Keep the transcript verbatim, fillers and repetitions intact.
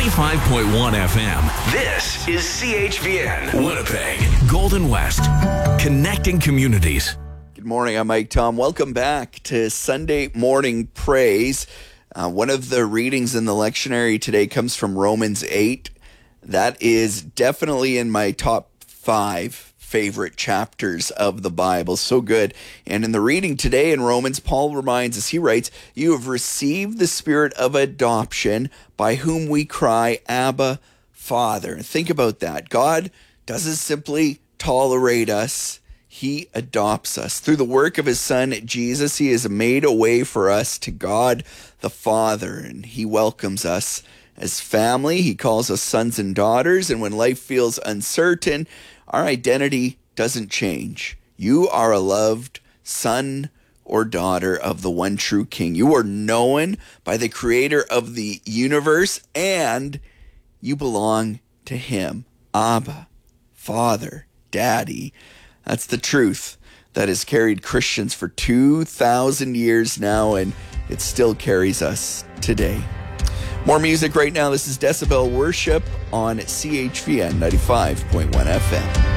ninety-five point one F M. This is C H V N, Winnipeg, Golden West, connecting communities. Good morning, I'm Mike Tom. Welcome back to Sunday Morning Praise. Uh, one of the readings in the lectionary today comes from Romans eight. That is definitely in my top five favorite chapters of the Bible. So good. And in the reading today in Romans, Paul reminds us, he writes, "You have received the spirit of adoption by whom we cry, Abba, Father." Think about that. God doesn't simply tolerate us. He adopts us. Through the work of his son, Jesus, he has made a way for us to God the Father, and he welcomes us as family. He calls us sons and daughters, and when life feels uncertain, our identity doesn't change. You are a loved son or daughter of the one true King. You are known by the creator of the universe, and you belong to him. Abba, Father, Daddy. That's the truth that has carried Christians for two thousand years now, and it still carries us today. More music right now. This is Decibel Worship on C H V N ninety-five point one F M.